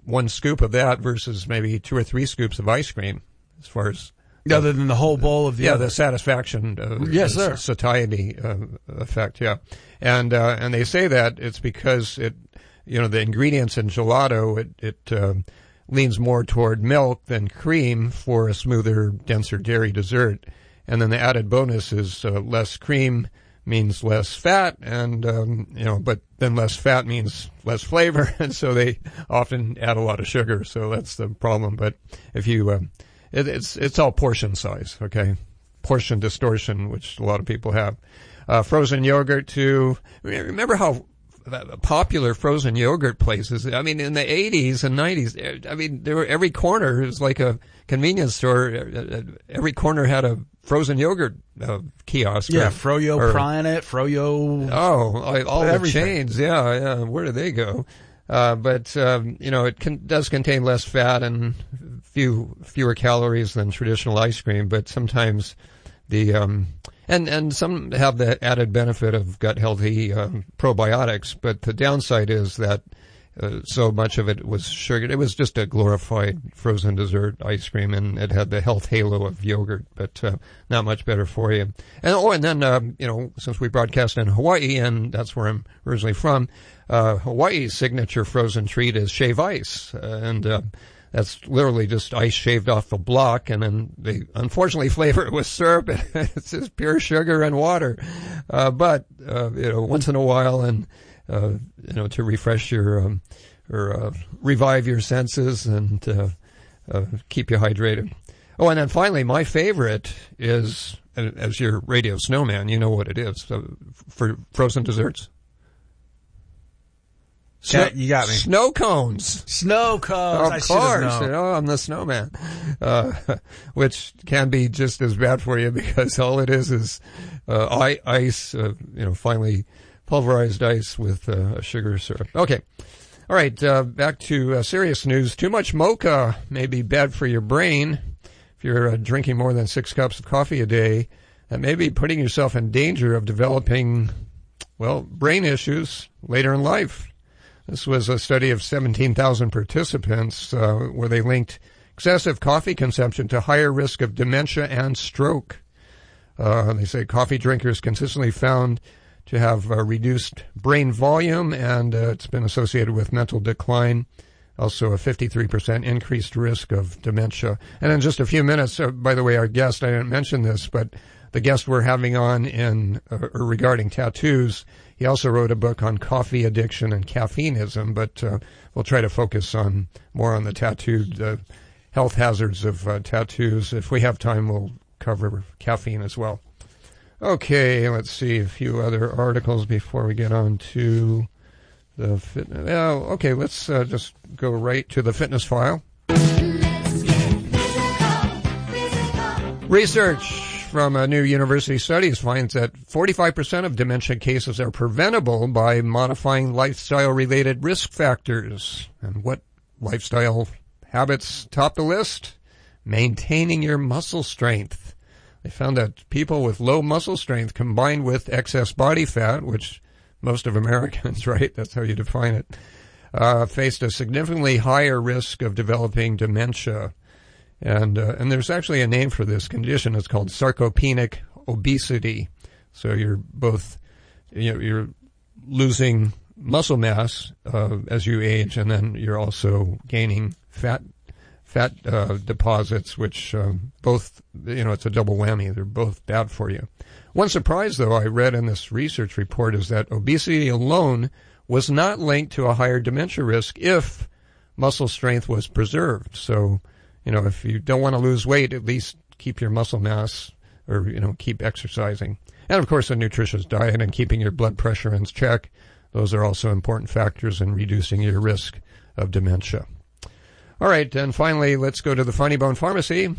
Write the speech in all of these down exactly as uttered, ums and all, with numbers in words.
one scoop of that versus maybe two or three scoops of ice cream, as far as other than the whole bowl of the yeah other. the satisfaction uh, yes the sir satiety uh, effect yeah and uh, and they say that it's because it you know the ingredients in gelato it it uh, leans more toward milk than cream for a smoother, denser dairy dessert, and then the added bonus is uh, less cream means less fat, and um, you know but then less fat means less flavor, and so they often add a lot of sugar, so that's the problem. But if you uh, It, it's it's all portion size, okay? Portion distortion, which a lot of people have. Uh, frozen yogurt too. Remember how popular frozen yogurt places? I mean, in the eighties and nineties, I mean, there were every corner was like a convenience store. Every corner had a frozen yogurt uh, kiosk. Yeah, or, Froyo, or, Prionet, Froyo. Oh, like all the everything. chains. Yeah, yeah. Where do they go? Uh, but, um, you know, it can, does contain less fat and few, fewer calories than traditional ice cream, but sometimes the, um, and, and some have the added benefit of gut healthy, um, probiotics, but the downside is that, uh, so much of it was sugar. It was just a glorified frozen dessert ice cream, and it had the health halo of yogurt, but, uh, not much better for you. And, oh, and then, um, you know, since we broadcast in Hawaii, and that's where I'm originally from, Uh, Hawaii's signature frozen treat is shave ice, uh, and uh, that's literally just ice shaved off a block, and then they unfortunately flavor it with syrup. It's just pure sugar and water, uh, but uh, you know, once in a while, and uh, you know, to refresh your um, or uh, revive your senses and uh, uh, keep you hydrated. Oh, and then finally, my favorite is, as your radio snowman, you know what it is, uh, for frozen desserts. Snow, Yeah, you got me. Snow cones. Snow cones. Of I should have course. You known. know, I'm the snowman. Uh, which can be just as bad for you because all it is is, uh, I, ice, uh, you know, finely pulverized ice with, uh, sugar syrup. Okay. All right. Uh, back to uh, serious news. Too much mocha may be bad for your brain. If you're uh, drinking more than six cups of coffee a day, that may be putting yourself in danger of developing, well, brain issues later in life. This was a study of seventeen thousand participants uh, where they linked excessive coffee consumption to higher risk of dementia and stroke. Uh, they say coffee drinkers consistently found to have uh, reduced brain volume, and uh, it's been associated with mental decline, also a fifty-three percent increased risk of dementia. And in just a few minutes, uh, by the way, our guest, I didn't mention this, but the guest we're having on in uh, regarding tattoos, he also wrote a book on coffee addiction and caffeineism, but uh, we'll try to focus on more on the tattooed uh, health hazards of uh, tattoos. If we have time, we'll cover caffeine as well. Okay, let's see a few other articles before we get on to the fitness. Oh, okay, let's uh, just go right to the fitness file. Let's get physical, physical. Research from a new university studies finds that forty-five percent of dementia cases are preventable by modifying lifestyle-related risk factors. And what lifestyle habits top the list? Maintaining your muscle strength. They found that people with low muscle strength combined with excess body fat, which most of Americans, right, that's how you define it, uh, faced a significantly higher risk of developing dementia. And uh, and there's actually a name for this condition. It's called sarcopenic obesity. So you're both, you know, you're losing muscle mass uh, as you age, and then you're also gaining fat fat uh, deposits, which um, both, you know, it's a double whammy. They're both bad for you. One surprise, though, I read in this research report is that obesity alone was not linked to a higher dementia risk if muscle strength was preserved. So, you know, if you don't want to lose weight, at least keep your muscle mass or, you know, keep exercising. And, of course, a nutritious diet and keeping your blood pressure in check. Those are also important factors in reducing your risk of dementia. All right, and finally, let's go to the Funny Bone Pharmacy.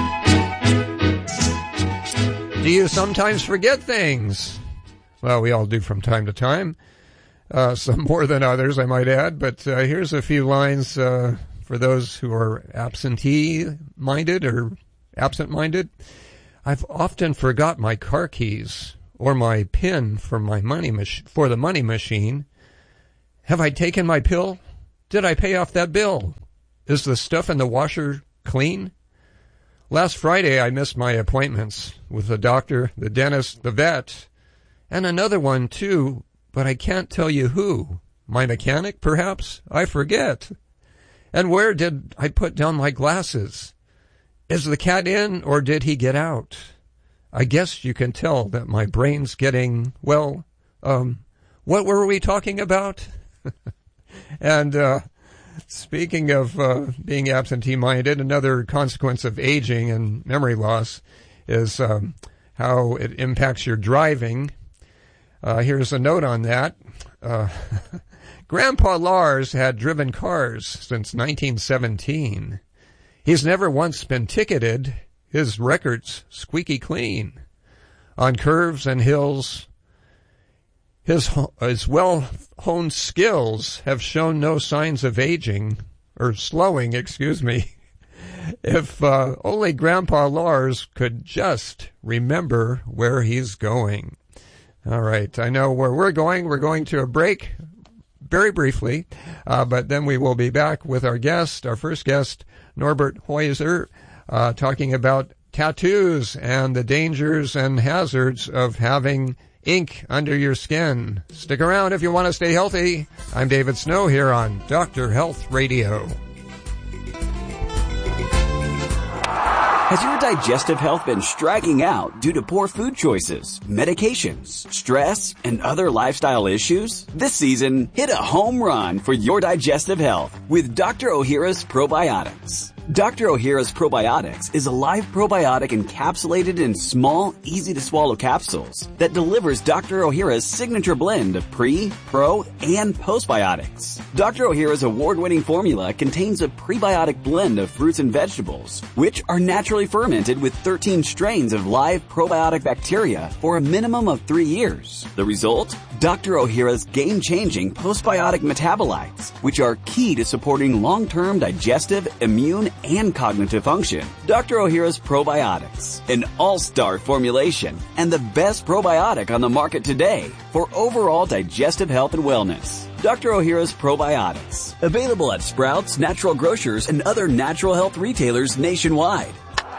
Do you sometimes forget things? Well, we all do from time to time. Uh, some more than others, I might add. But uh, here's a few lines uh, for those who are absentee-minded or absent-minded. I've often forgot my car keys or my PIN for my money mach- for the money machine. Have I taken my pill? Did I pay off that bill? Is the stuff in the washer clean? Last Friday, I missed my appointments with the doctor, the dentist, the vet, and another one, too, but I can't tell you who. My mechanic, perhaps? I forget. And where did I put down my glasses? Is the cat in, or did he get out? I guess you can tell that my brain's getting, well, um, what were we talking about? And, uh, speaking of uh, being absentee-minded, another consequence of aging and memory loss is um, how it impacts your driving. Uh, here's a note on that. Uh, Grandpa Lars had driven cars since nineteen seventeen. He's never once been ticketed. His record's squeaky clean. On curves and hills, his, his well-honed skills have shown no signs of aging, or slowing, excuse me. If uh, only Grandpa Lars could just remember where he's going. All right, I know where we're going. We're going to a break very briefly, uh, but then we will be back with our guest, our first guest, Norbert Heuser, uh, talking about tattoos and the dangers and hazards of having ink under your skin. Stick around if you want to stay healthy. I'm David Snow here on Doctor Health Radio. Has your digestive health been striking out due to poor food choices, medications, stress, and other lifestyle issues? This season, hit a home run for your digestive health with Doctor Ohhira's Probiotics. Doctor Ohhira's Probiotics is a live probiotic encapsulated in small, easy-to-swallow capsules that delivers Doctor Ohhira's signature blend of pre, pro, and postbiotics. Doctor Ohhira's award-winning formula contains a prebiotic blend of fruits and vegetables, which are naturally fermented with thirteen strains of live probiotic bacteria for a minimum of three years. The result? Doctor Ohhira's game-changing postbiotic metabolites, which are key to supporting long-term digestive, immune, and cognitive function. Doctor Ohhira's Probiotics, an all-star formulation and the best probiotic on the market today for overall digestive health and wellness. Doctor Ohhira's Probiotics, available at Sprouts, Natural Grocers, and other natural health retailers nationwide.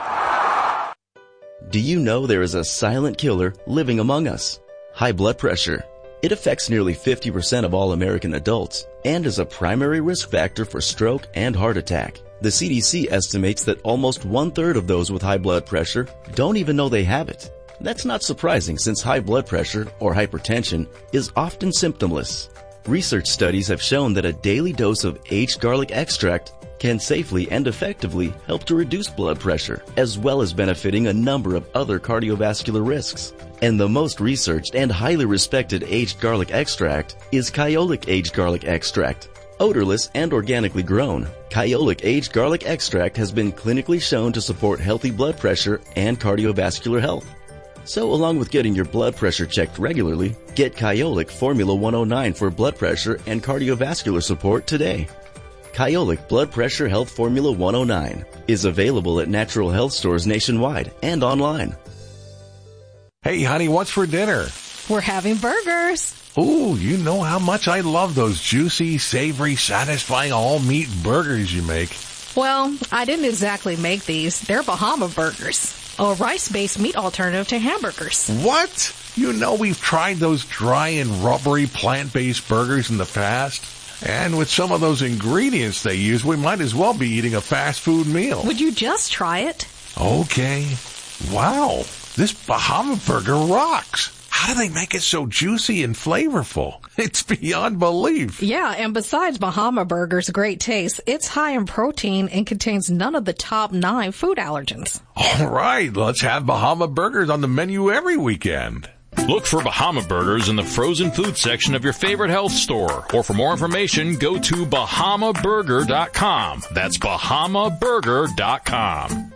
Do you know there is a silent killer living among us? High blood pressure. It affects nearly fifty percent of all American adults and is a primary risk factor for stroke and heart attack. The C D C estimates that almost one-third of those with high blood pressure don't even know they have it. That's not surprising since high blood pressure, or hypertension, is often symptomless. Research studies have shown that a daily dose of aged garlic extract can safely and effectively help to reduce blood pressure, as well as benefiting a number of other cardiovascular risks. And the most researched and highly respected aged garlic extract is Kyolic Aged Garlic Extract. Odorless and organically grown, Kyolic Aged Garlic Extract has been clinically shown to support healthy blood pressure and cardiovascular health. So along with getting your blood pressure checked regularly, get Kyolic Formula one oh nine for blood pressure and cardiovascular support today. Kyolic Blood Pressure Health Formula one oh nine is available at natural health stores nationwide and online. Hey, honey, what's for dinner? We're having burgers. Ooh, you know how much I love those juicy, savory, satisfying all-meat burgers you make. Well, I didn't exactly make these. They're Bahama burgers, a rice-based meat alternative to hamburgers. What? You know we've tried those dry and rubbery plant-based burgers in the past. And with some of those ingredients they use, we might as well be eating a fast food meal. Would you just try it? Okay. Wow, this Bahama burger rocks. How do they make it so juicy and flavorful? It's beyond belief. Yeah, and besides Bahama Burger's great taste, it's high in protein and contains none of the top nine food allergens. All right, let's have Bahama Burgers on the menu every weekend. Look for Bahama Burgers in the frozen food section of your favorite health store. Or for more information, go to bahama burger dot com. That's bahama burger dot com.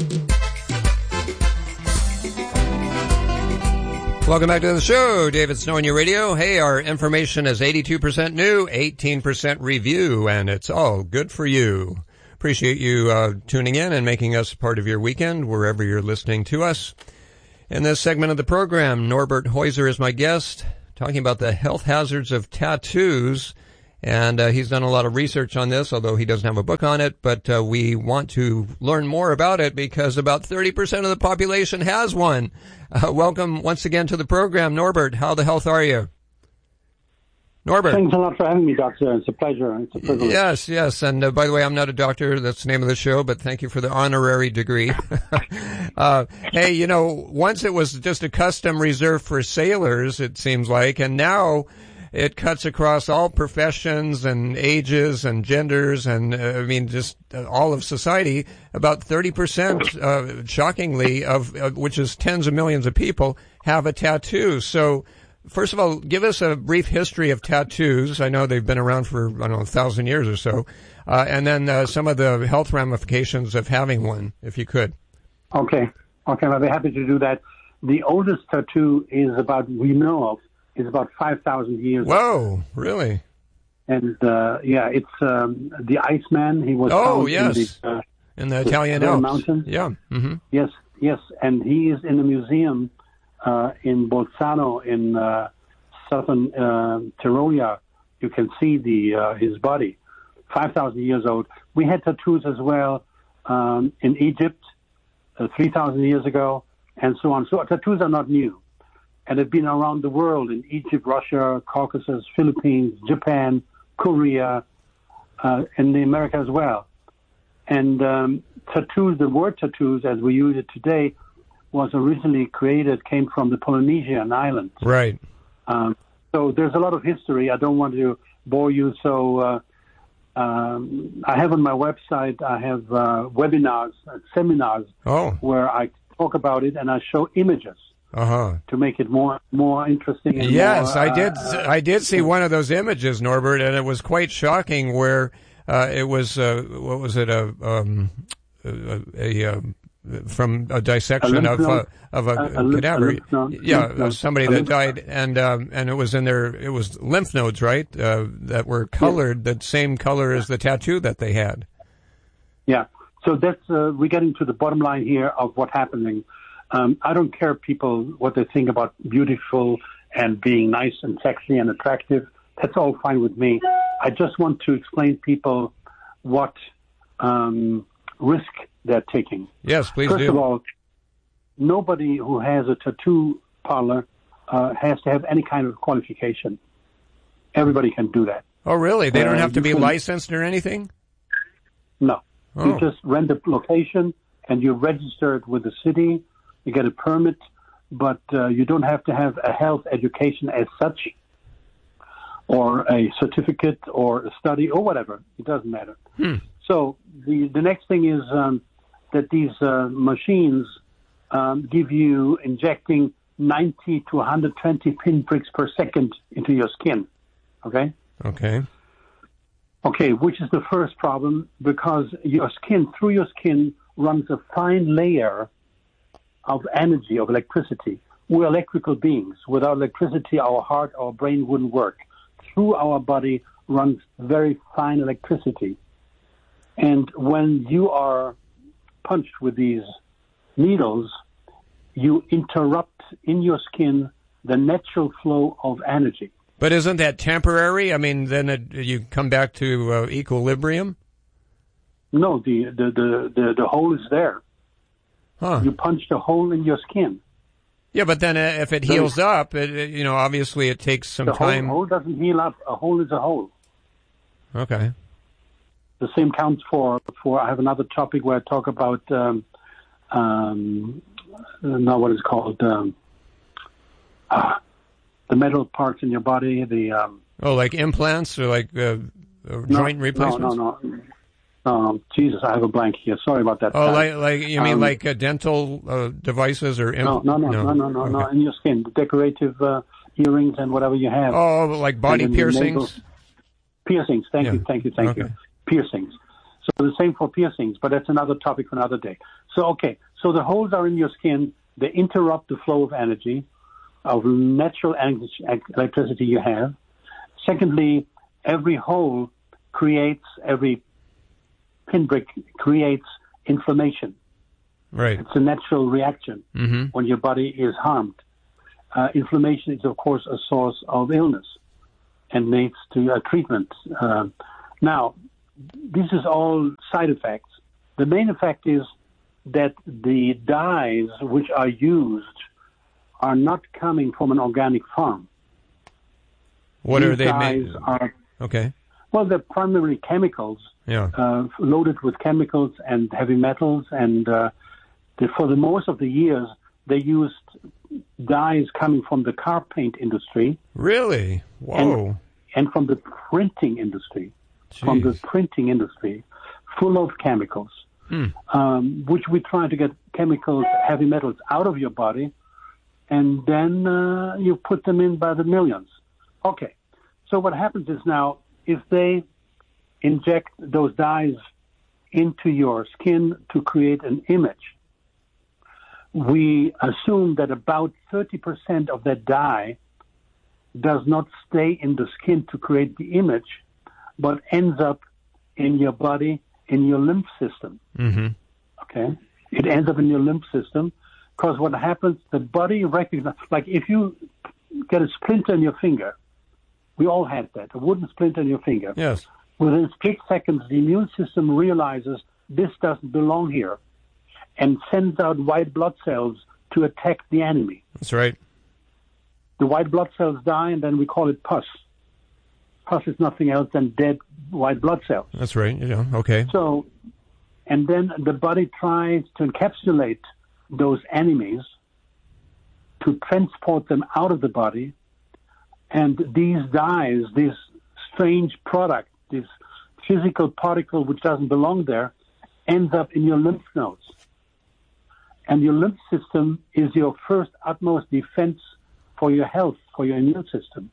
Welcome back to the show. David Snow on your radio. Hey, our information is eighty-two percent new, eighteen percent review, and it's all good for you. Appreciate you uh, tuning in and making us part of your weekend wherever you're listening to us. In this segment of the program, Norbert Heuser is my guest, talking about the health hazards of tattoos And uh, he's done a lot of research on this, although he doesn't have a book on it. But uh, we want to learn more about it because about thirty percent of the population has one. Uh, welcome once again to the program, Norbert. How the health are you? Norbert. Thanks a lot for having me, Doctor. It's a pleasure. It's a privilege. Yes, yes. And uh, by the way, I'm not a doctor. That's the name of the show, but thank you for the honorary degree. uh, hey, you know, once it was just a custom reserved for sailors, it seems like, and now it cuts across all professions and ages and genders and, uh, I mean, just uh, all of society. About thirty percent, uh, shockingly, of uh, which is tens of millions of people, have a tattoo. So, first of all, give us a brief history of tattoos. I know they've been around for, I don't know, a thousand years or so. Uh, and then uh, some of the health ramifications of having one, if you could. Okay. Okay, I'll be happy to do that. The oldest tattoo is about, we know of, is about five thousand years old. Whoa, really? And, uh, yeah, it's um, the Iceman. He was Oh, found yes. in the, uh, In the the Italian Swiss Alps. Mountains. Yeah. Mm-hmm. Yes, yes. And he is in a museum uh, in Bolzano in uh, southern uh, Tyrolia. You can see the uh, his body, five thousand years old. We had tattoos as well um, in Egypt uh, three thousand years ago, and so on. So tattoos are not new. And have been around the world in Egypt, Russia, Caucasus, Philippines, Japan, Korea, uh, and the America as well. And um, tattoos, the word tattoos as we use it today, was originally created, came from the Polynesian islands. Right. Um, so there's a lot of history. I don't want to bore you. So uh, um, I have on my website, I have uh, webinars, uh, seminars, Oh. where I talk about it and I show images. Uh-huh. To make it more more interesting. And Yes, more, I did. Uh, I did see one of those images, Norbert, and it was quite shocking. Where uh, it was, uh, what was it, a, um, a, a, a from a dissection A of lymph uh, node. of a, A- a lymph- cadaver, a lymph node. yeah, Lymph of node. somebody A that lymph died, and um, and it was in their, it was lymph nodes, right, uh, that were colored the same color as the tattoo that they had. Yeah. So that's uh, we're getting to the bottom line here of what's happening. Um, I don't care people what they think about beautiful and being nice and sexy and attractive. That's all fine with me. I just want to explain people what um, risk they're taking. Yes, please First do. of all, nobody who has a tattoo parlor uh, has to have any kind of qualification. Everybody can do that. Oh, really? They don't Uh, have to you be can- licensed or anything? No. Oh. You just rent a location and you register it with the city. You get a permit, but uh, you don't have to have a health education as such, or a certificate, or a study, or whatever. It doesn't matter. Hmm. So the the next thing is um, that these uh, machines um, give you injecting ninety to one hundred twenty pinpricks per second into your skin. Okay. Okay. Okay, which is the first problem, because your skin, through your skin, runs a fine layer of energy, of electricity. We're electrical beings. Without electricity, our heart, our brain wouldn't work. Through our body runs very fine electricity. And when you are punched with these needles, you interrupt in your skin the natural flow of energy. But isn't that temporary? I mean, then it, you come back to uh, equilibrium? No, the, the, the, the, the hole is there. Huh. You punched a hole in your skin. Yeah, but then uh, if it heals up, it, it, you know, obviously it takes some The hole, time. hole doesn't heal up. A hole is a hole. Okay. The same counts for, for I have another topic where I talk about, um, um, not what it's called, um, uh, the metal parts in your body, the... Um, Oh, like implants or like uh, uh, no, joint no, replacements? no, no. Um, Jesus, I have a blank here. Sorry about that. Oh, Uh, like, like you mean um, like uh, dental uh, devices or... Imp- no, no, no, no, no, no, no, Okay. in your skin. The decorative uh, earrings and whatever you have. Oh, like body And then your piercings? nails. Piercings. Thank Yeah. you, thank you, thank you. Okay. Piercings. So the same for piercings, but that's another topic for another day. So, okay, so the holes are in your skin. They interrupt the flow of energy, of natural electricity you have. Secondly, every hole creates, every pinprick creates inflammation. Right. It's a natural reaction Mm-hmm. when your body is harmed. Uh, inflammation is, of course, a source of illness. and needs to uh, treatment. Uh, now, this is all side effects. The main effect is that the dyes which are used are not coming from an organic farm. What These are they dyes made? Are, Okay. well, they're primarily chemicals, Yeah. uh, loaded with chemicals and heavy metals, and uh, the, for the most of the years, they used dyes coming from the car paint industry. Really? Whoa. And, and from the printing industry. From the Jeez. printing industry, full of chemicals, Hmm. um, which we try to get chemicals, heavy metals out of your body, and then uh, you put them in by the millions. Okay, so what happens is now, if they inject those dyes into your skin to create an image, we assume that about thirty percent of that dye does not stay in the skin to create the image, but ends up in your body, in your lymph system. Mm-hmm. Okay? It ends up in your lymph system because what happens, the body recognizes, like if you get a splinter in your finger, we all had that, a wooden splinter in your finger. Yes. Within split seconds, the immune system realizes this doesn't belong here and sends out white blood cells to attack the enemy. That's right. The white blood cells die, and then we call it pus. Pus is nothing else than dead white blood cells. That's right. Yeah. Okay. So, and then the body tries to encapsulate those enemies to transport them out of the body, and these dyes, this strange product, this physical particle which doesn't belong there, ends up in your lymph nodes. And your lymph system is your first utmost defense for your health, for your immune system.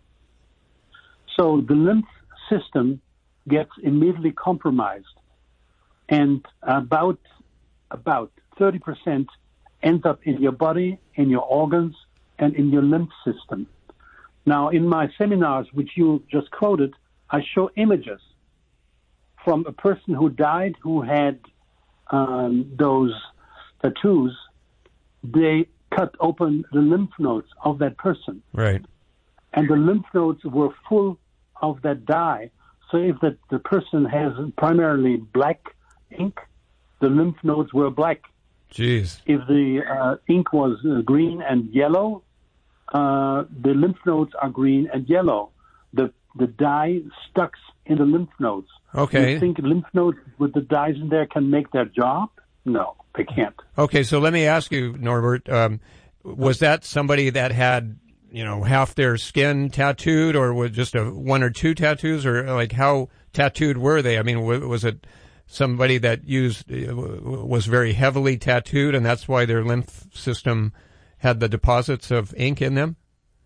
So the lymph system gets immediately compromised, and about about thirty percent ends up in your body, in your organs, and in your lymph system. Now, in my seminars, which you just quoted, I show images from a person who died who had um, those tattoos. They cut open the lymph nodes of that person. Right. And the lymph nodes were full of that dye. So if the, the person has primarily black ink, the lymph nodes were black. Jeez. If the uh, ink was uh, green and yellow, uh, the lymph nodes are green and yellow. The the dye stuck in the lymph nodes. Okay. You think lymph nodes with the dyes in there can make their job? No, they can't. Okay, so let me ask you, Norbert, um, was that somebody that had, you know, half their skin tattooed, or was just a one or two tattoos, or like how tattooed were they? I mean, w- was it somebody that used, uh, was very heavily tattooed, and that's why their lymph system had the deposits of ink in them?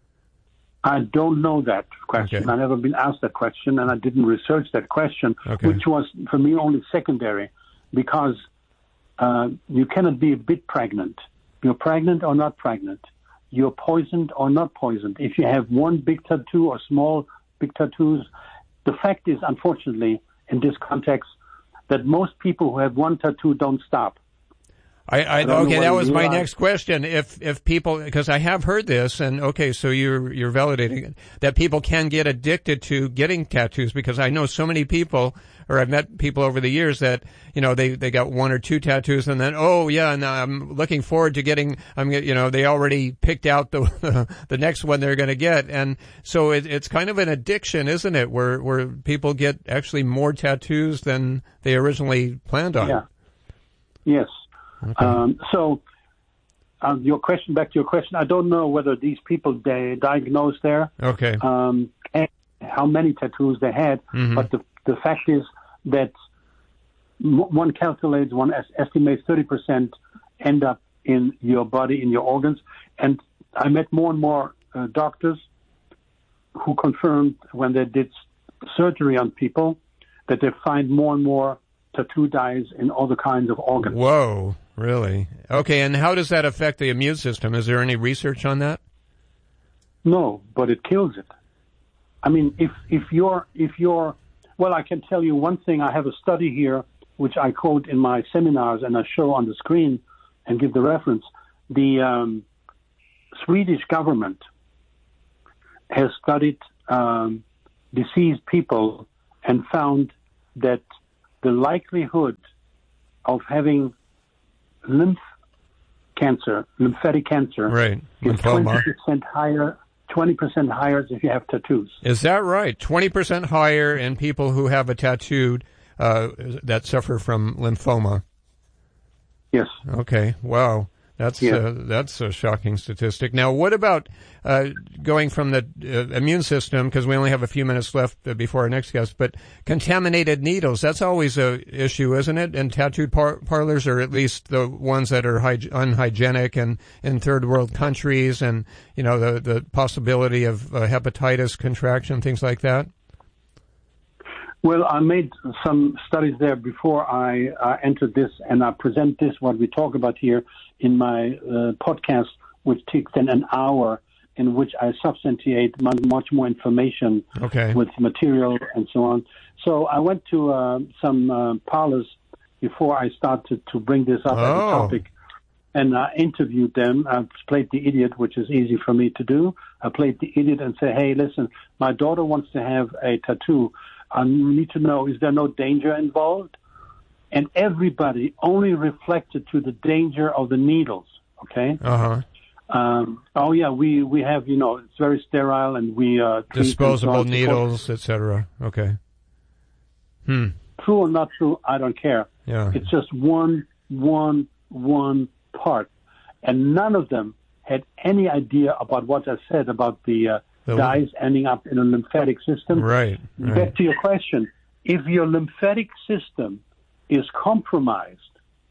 I don't know that question. Okay. I've never been asked that question, and I didn't research that question, Okay. which was, for me, only secondary, because uh, you cannot be a bit pregnant. You're pregnant or not pregnant. You're poisoned or not poisoned. If you have one big tattoo or small big tattoos, the fact is, unfortunately, in this context, that most people who have one tattoo don't stop. I, I, I don't know okay, that whether was you my are- next question. If if people, because I have heard this, and okay, so you're you're validating it, that people can get addicted to getting tattoos, because I know so many people, or I've met people over the years that, you know, they they got one or two tattoos, and then oh yeah, and I'm looking forward to getting, I'm you know they already picked out the the next one they're going to get, and so it, it's kind of an addiction, isn't it? Where where people get actually more tattoos than they originally planned on. Yeah. Yes. Okay. Um, so, um, your question, back to your question, I don't know whether these people they diagnosed there, Okay. um, and how many tattoos they had, Mhm. but the the fact is that m- one calculates, one es- estimates thirty percent end up in your body, in your organs, and I met more and more uh, doctors who confirmed when they did surgery on people that they find more and more tattoo dyes in all the kinds of organs. Whoa, really? Okay, and how does that affect the immune system? Is there any research on that? No, but it kills it. I mean, if if you're if you're well, I can tell you one thing. I have a study here which I quote in my seminars and I show on the screen and give the reference. The um, Swedish government has studied um, deceased people and found that the likelihood of having lymph cancer, lymphatic cancer, right. is Lymphoma. twenty percent higher. twenty percent higher if you have tattoos. Is that right? twenty percent higher in people who have a tattoo uh, that suffer from lymphoma. Yes. Okay. Wow. That's Yeah. uh, that's a shocking statistic. Now, what about uh, going from the uh, immune system, because we only have a few minutes left uh, before our next guest, but contaminated needles, that's always a issue, isn't it? And tattoo par- parlors, or at least the ones that are hyg- unhygienic and in third world countries, and, you know, the, the possibility of uh, hepatitis contraction, things like that? Well, I made some studies there before I uh, entered this, and I present this, what we talk about here, in my uh, podcast, which takes then an hour, in which I substantiate much, much more information Okay. with material and so on. So I went to uh, some uh, parlors before I started to bring this up as a Oh. topic, and I interviewed them. I played the idiot, which is easy for me to do. I played the idiot and said, hey, listen, my daughter wants to have a tattoo. I need to know, is there no danger involved? And everybody only reflected to the danger of the needles, okay? Uh-huh. Um, oh, yeah, we, we have, you know, it's very sterile, and we... Uh, treat and so Disposable on and so forth. needles, et cetera. Okay. Hmm. True or not true, I don't care. Yeah. It's just one, one, one part. And none of them had any idea about what I said about the, uh, The- dyes ending up in a lymphatic system. Right. Back Right. to your question. If your lymphatic system is compromised,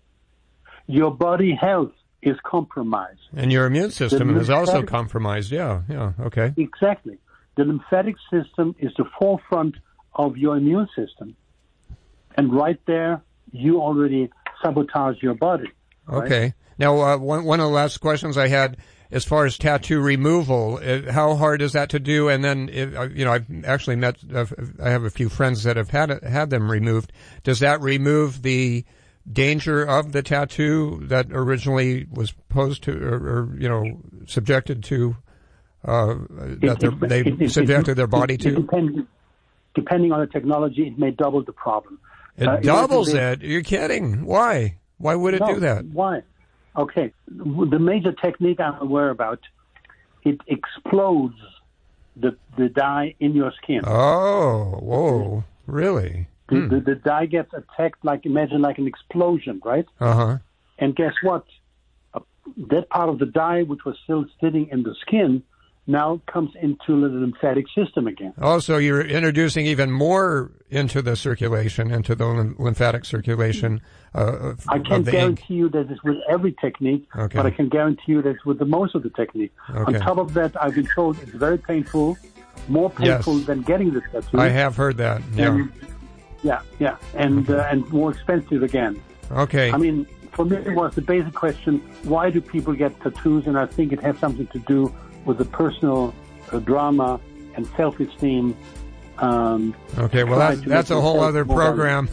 your body health is compromised. And your immune system The is also lymphatic- compromised. Yeah. Yeah. Okay. Exactly. The lymphatic system is the forefront of your immune system. And right there, you already sabotage your body. right? Okay. Now, uh, one one of the last questions I had, as far as tattoo removal, uh, how hard is that to do? And then, if, uh, you know, I've actually met, uh, I have a few friends that have had it, had them removed. Does that remove the danger of the tattoo that originally was posed to, or, or you know, subjected to, uh, that It- they're- they it- it- subjected it- their body it to? Depends, depending on the technology, it may double the problem. It Uh, doubles imagine it. You're kidding. Why? Why would it No, do that? Why? Okay. The major technique I'm aware about, it explodes the the dye in your skin. Oh, whoa. Really? The, Hmm. the, the dye gets attacked like, imagine like an explosion, right? Uh-huh. And guess what? Uh, that part of the dye, which was still sitting in the skin, now comes into the lymphatic system again. Oh, so you're introducing even more into the circulation, into the lym- lymphatic circulation uh, of, I of can't the ink. guarantee you that it's with every technique, Okay. but I can guarantee you that it's with the most of the technique. Okay. On top of that, I've been told it's very painful, more painful Yes. than getting the tattoo. I have heard that. Yeah. And, yeah, yeah, and uh, and more expensive again. Okay. I mean, for me, it was the basic question: why do people get tattoos? And I think it has something to do with the personal uh, drama and self-esteem. Um, Okay, well, try that, to that's make a whole yourself other more program.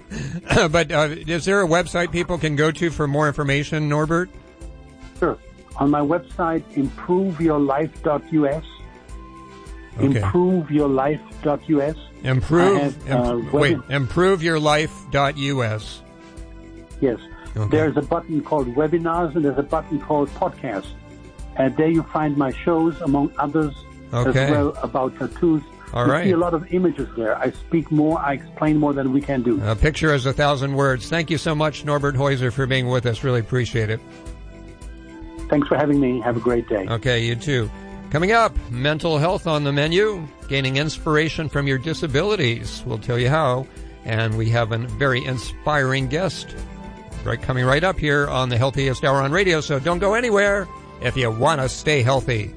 But uh, is there a website people can go to for more information, Norbert? Sure. On my website, improve your life dot U S. Okay. improve your life dot U S. Improve, I have, im- uh, wait, web- improve your life dot U S. Yes. Okay. There's a button called webinars and there's a button called podcast. And there you find my shows, among others, Okay. as well about tattoos. All you right. see a lot of images there. I speak more, I explain more than we can do. A picture is a thousand words. Thank you so much, Norbert Heuser, for being with us. Really appreciate it. Thanks for having me. Have a great day. Okay, you too. Coming up, mental health on the menu, gaining inspiration from your disabilities. We'll tell you how. And we have a very inspiring guest right coming right up here on the Healthiest Hour on Radio. So don't go anywhere if you want to stay healthy.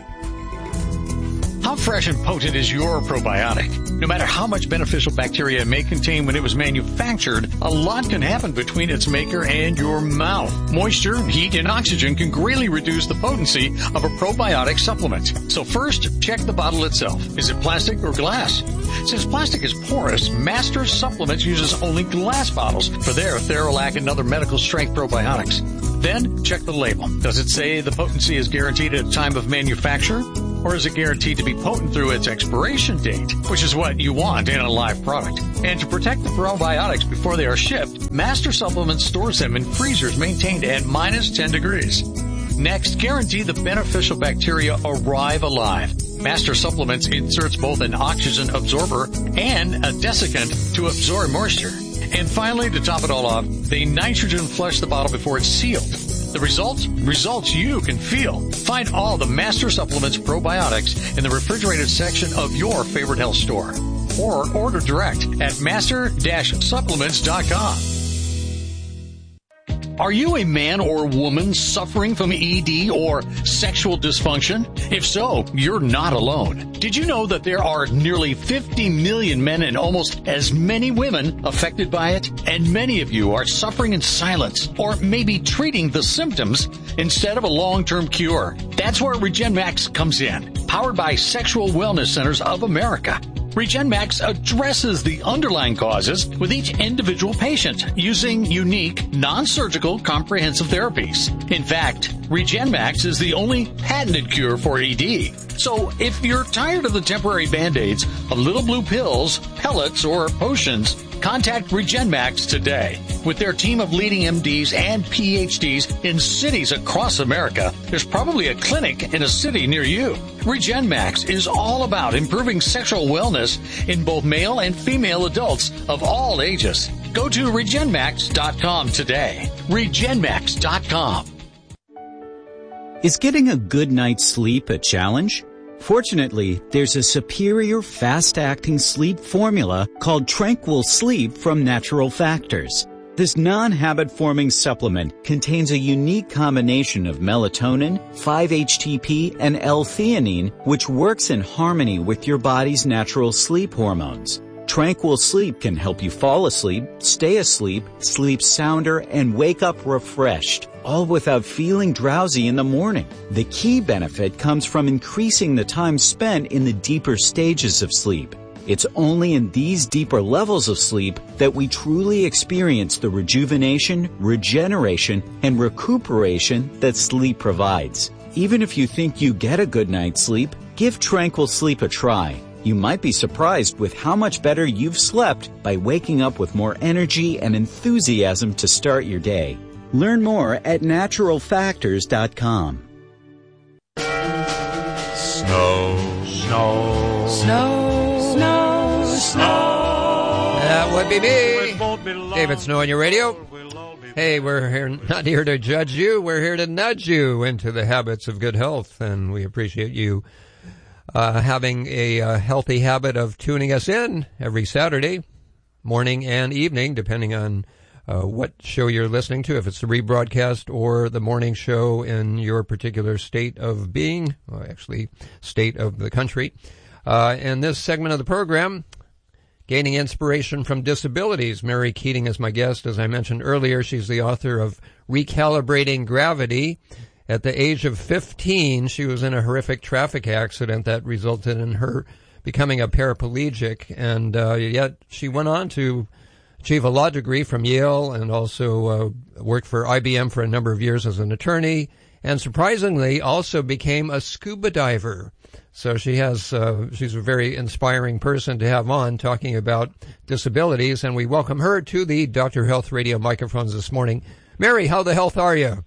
How fresh and potent is your probiotic? No matter how much beneficial bacteria it may contain when it was manufactured, a lot can happen between its maker and your mouth. Moisture, heat, and oxygen can greatly reduce the potency of a probiotic supplement. So first, check the bottle itself. Is it plastic or glass? Since plastic is porous, Master Supplements uses only glass bottles for their Theralac and other medical strength probiotics. Then, check the label. Does it say the potency is guaranteed at time of manufacture? Or is it guaranteed to be potent through its expiration date, which is what you want in a live product? And to protect the probiotics before they are shipped, Master Supplements stores them in freezers maintained at minus ten degrees. Next, guarantee the beneficial bacteria arrive alive. Master Supplements inserts both an oxygen absorber and a desiccant to absorb moisture. And finally, to top it all off, they nitrogen flush the bottle before it's sealed. The results? Results you can feel. Find all the Master Supplements probiotics in the refrigerated section of your favorite health store. Or order direct at master dash supplements dot com. Are you a man or woman suffering from E D or sexual dysfunction? If so, you're not alone. Did you know that there are nearly fifty million men and almost as many women affected by it? And many of you are suffering in silence or maybe treating the symptoms instead of a long-term cure. That's where RegenMax comes in, powered by Sexual Wellness Centers of America. RegenMax addresses the underlying causes with each individual patient using unique, non-surgical, comprehensive therapies. In fact, RegenMax is the only patented cure for E D. So if you're tired of the temporary Band-Aids, of little blue pills, pellets, or potions, contact RegenMax today. With their team of leading M Ds and P H Ds in cities across America, there's probably a clinic in a city near you. RegenMax is all about improving sexual wellness in both male and female adults of all ages. Go to regen max dot com today. regen max dot com. Is getting a good night's sleep a challenge? Fortunately, there's a superior fast-acting sleep formula called Tranquil Sleep from Natural Factors. This non-habit-forming supplement contains a unique combination of melatonin, five H T P, and L-theanine, which works in harmony with your body's natural sleep hormones. Tranquil Sleep can help you fall asleep, stay asleep, sleep sounder, and wake up refreshed, all without feeling drowsy in the morning. The key benefit comes from increasing the time spent in the deeper stages of sleep. It's only in these deeper levels of sleep that we truly experience the rejuvenation, regeneration, and recuperation that sleep provides. Even if you think you get a good night's sleep, give Tranquil Sleep a try. You might be surprised with how much better you've slept by waking up with more energy and enthusiasm to start your day. Learn more at natural factors dot com. Snow, snow, Snow, snow, snow. That would be me, David Snow on your radio. Hey, we're here, not here to judge you. We're here to nudge you into the habits of good health, and we appreciate you Uh, having a uh, healthy habit of tuning us in every Saturday, morning and evening, depending on uh, what show you're listening to, if it's the rebroadcast or the morning show in your particular state of being, well, actually state of the country. Uh, in this segment of the program, gaining inspiration from disabilities. Mary Keating is my guest. As I mentioned earlier, she's the author of Recalibrating Gravity. At the age of fifteen, she was in a horrific traffic accident that resulted in her becoming a paraplegic, and uh, yet she went on to achieve a law degree from Yale and also uh, worked for I B M for a number of years as an attorney, and surprisingly also became a scuba diver. So she has, uh, she's a very inspiring person to have on talking about disabilities, and we welcome her to the Doctor Health Radio microphones this morning. Mary, how the health are you?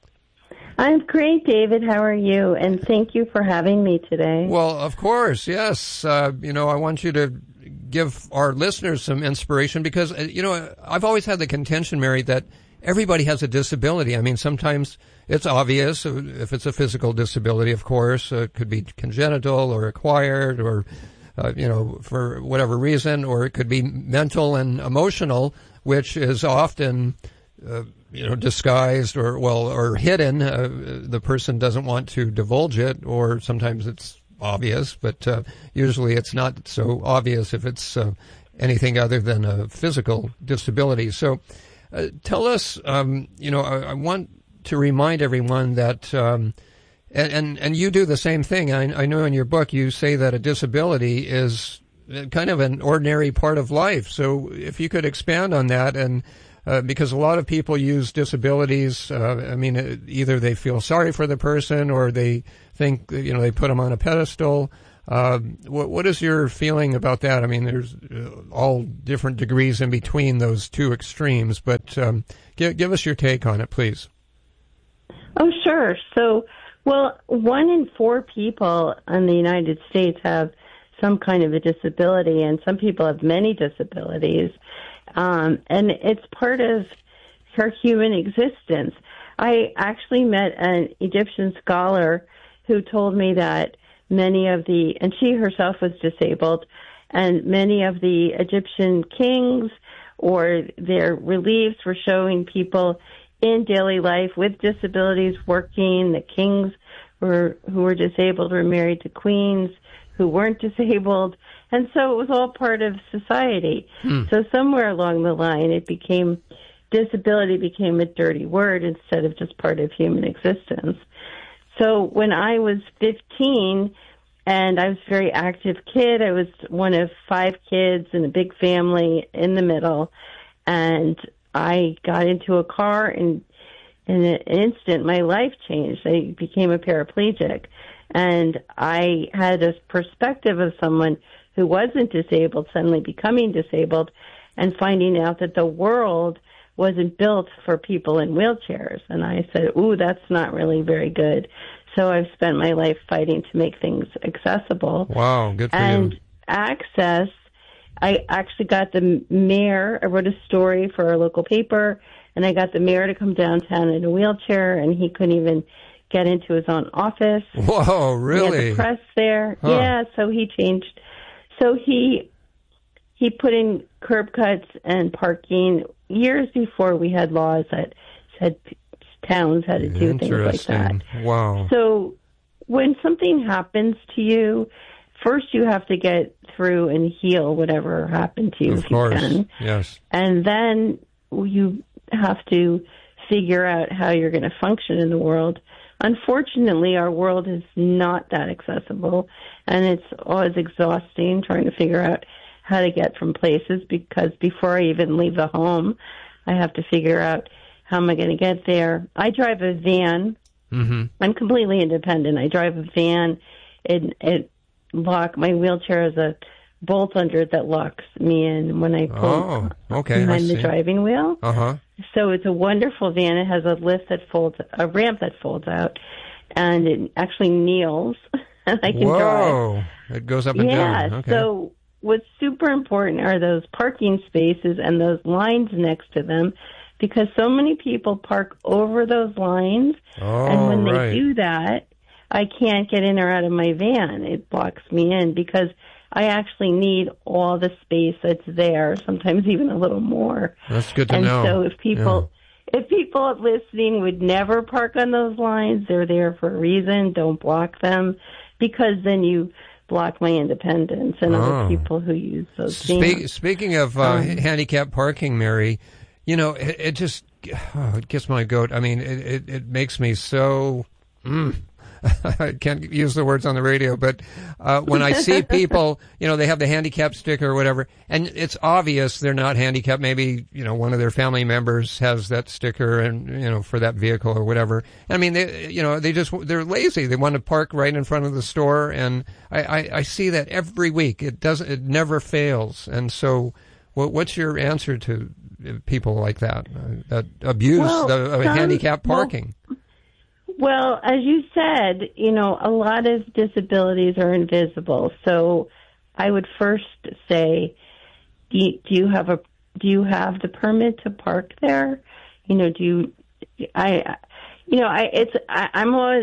I'm great, David. How are you? And thank you for having me today. Well, of course, yes. Uh, you know, I want you to give our listeners some inspiration because, uh, you know, I've always had the contention, Mary, that everybody has a disability. I mean, sometimes it's obvious if it's a physical disability, of course. Uh, it could be congenital or acquired or, uh, you know, for whatever reason, or it could be mental and emotional, which is often uh, you know, disguised or, well, or hidden. Uh, the person doesn't want to divulge it, or sometimes it's obvious, but uh, usually it's not so obvious if it's uh, anything other than a physical disability. So uh, tell us, um, you know, I, I want to remind everyone that, um, and, and, and you do the same thing. I, I know in your book you say that a disability is kind of an ordinary part of life. So if you could expand on that and uh, because a lot of people use disabilities. Uh, I mean, uh, either they feel sorry for the person or they think, you know, they put them on a pedestal. Uh, what, what is your feeling about that? I mean, there's uh, all different degrees in between those two extremes, but um, give, give us your take on it, please. Oh, sure. So, well, one in four people in the United States have some kind of a disability, and some people have many disabilities, um, and it's part of her human existence. I actually met an Egyptian scholar who told me that many of the, and she herself was disabled, and many of the Egyptian kings or their reliefs were showing people in daily life with disabilities working. The kings were who were disabled were married to queens who weren't disabled, and so it was all part of society. Hmm. So somewhere along the line, it became, disability became a dirty word instead of just part of human existence. So when I was fifteen, and I was a very active kid, I was one of five kids in a big family in the middle, and I got into a car, and in an instant, my life changed. I became a paraplegic, and I had a perspective of someone who wasn't disabled suddenly becoming disabled and finding out that the world wasn't built for people in wheelchairs. And I said, ooh, that's not really very good. So I've spent my life fighting to make things accessible. Wow, good for and you. And access, I actually got the mayor, I wrote a story for our local paper, and I got the mayor to come downtown in a wheelchair, and he couldn't even get into his own office. Whoa, really? He had the press there. Huh. Yeah, so he changed. So he he put in curb cuts and parking years before we had laws that said towns had to do things like that. Wow. So when something happens to you, first you have to get through and heal whatever happened to you Of if course. you can. Yes. And then you have to figure out how you're going to function in the world. Unfortunately, our world is not that accessible, and it's always exhausting trying to figure out how to get from places, because before I even leave the home, I have to figure out how am I going to get there. I drive a van. Mm-hmm. I'm completely independent. I drive a van. It, it lock my wheelchair has a bolt under it that locks me in when I pull Oh, okay. behind I the see. driving wheel. Uh-huh. So it's a wonderful van. It has a lift that folds, a ramp that folds out, and it actually kneels, and I can drive. Whoa. It goes up and Yeah, down. Okay. so what's super important are those parking spaces and those lines next to them, because so many people park over those lines, oh, and when right. they do that, I can't get in or out of my van. It blocks me in because I actually need all the space that's there, sometimes even a little more. That's good to and know. so if people, yeah. if people listening would never park on those lines, they're there for a reason. Don't block them, because then you block my independence and Oh. other people who use those Speak, vans. speaking of uh, Um, handicap parking, Mary, you know, it, it just oh, it gets my goat. I mean, it, it, it makes me so. Mm, I can't use the words on the radio, but uh, when I see people, you know, they have the handicap sticker or whatever, and it's obvious they're not handicapped. Maybe, you know, one of their family members has that sticker and, you know, for that vehicle or whatever. I mean, they, you know, they just, they're lazy. They want to park right in front of the store, and I, I, I see that every week. It doesn't, it never fails. And so what, what's your answer to people like that, uh, that abuse Well, the uh, some- handicap well, parking? Well, as you said, you know, a lot of disabilities are invisible. So I would first say, do you, do you have a do you have the permit to park there? You know, do you? I, you know, I it's I, I'm always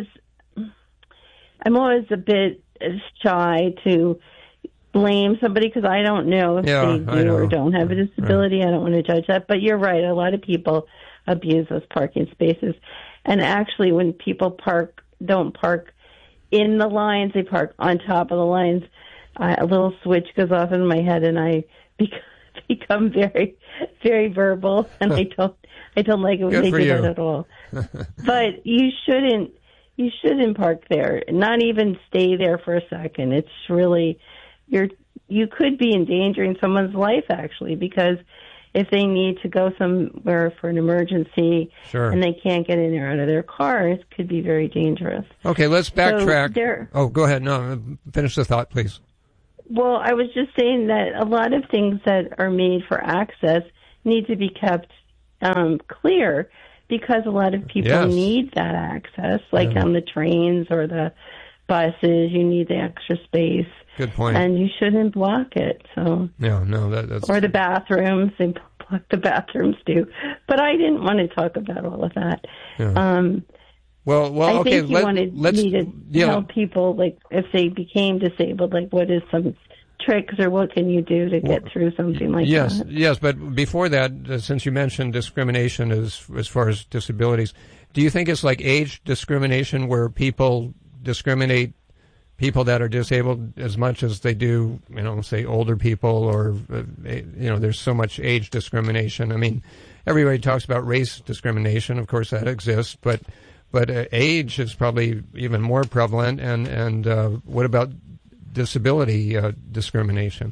I'm always a bit shy to blame somebody because I don't know if Yeah, they I do or know. don't have a disability. I don't want to judge that. But you're right. A lot of people abuse those parking spaces. And actually, when people park, don't park in the lines, they park on top of the lines. Uh, a little switch goes off in my head, and I become, become very, very verbal. And I don't, I don't like it when Good they for do you. that at all. But you shouldn't, you shouldn't park there. Not even stay there for a second. It's really, you're, you could be endangering someone's life actually, because if they need to go somewhere for an emergency Sure. and they can't get in or out of their cars, could be very dangerous. Okay, let's backtrack. So there- oh, go ahead. No, finish the thought, please. Well, I was just saying that a lot of things that are made for access need to be kept um, clear, because a lot of people Yes. need that access, like Yeah. on the trains or the buses. You need the extra space. Good point. And you shouldn't block it. So, No, no, that, that's... or the bathrooms, they block the bathrooms too. But I didn't want to talk about all of that. Yeah. Um, well, well, I okay, think you let, wanted let's... me to yeah. tell people, like, if they became disabled, like, what is some tricks or what can you do to get through something like yes, that? Yes, but before that, uh, since you mentioned discrimination as as far as disabilities, do you think it's like age discrimination, where people discriminate people that are disabled as much as they do, you know, say older people, or, uh, you know, there's so much age discrimination? I mean, everybody talks about race discrimination. Of course, that exists, but but uh, age is probably even more prevalent. And, and uh, what about disability uh, discrimination?